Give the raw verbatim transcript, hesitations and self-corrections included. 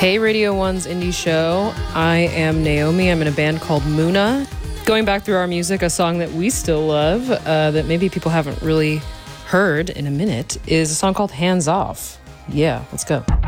Hey, Radio One's Indie Show. I am Naomi. I'm in a band called Muna. Going back through our music, a song that we still love, uh, that maybe people haven't really heard in a minute, is a song called Hands Off. Yeah, let's go.